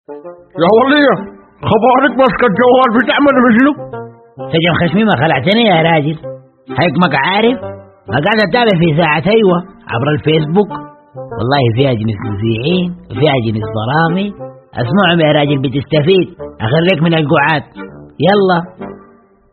يا ولية خبرك ماسك الجوال بتعمل بشنو؟ سجن خشمي ما خلعتني يا راجل. حكمك عارف ما قاعد اتابع في ساعة ايوه عبر الفيسبوك، والله فيها جنس مذيعين وفيها جنس برامج. اسمعهم يا راجل بتستفيد، اخليك من القعاد. يلا